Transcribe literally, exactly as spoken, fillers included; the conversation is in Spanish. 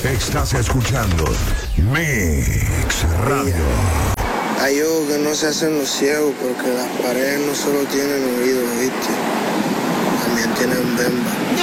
Estás escuchando Mix Radio. Hay ojos que no se hacen los ciegos porque las paredes no solo tienen oídos, ¿viste? También tienen bemba.